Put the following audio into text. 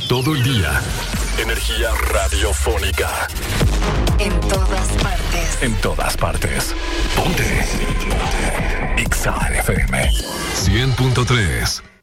todo el día. Energía radiofónica. En todas partes. En todas partes. Ponte. Ponte. Exa FM 100.3.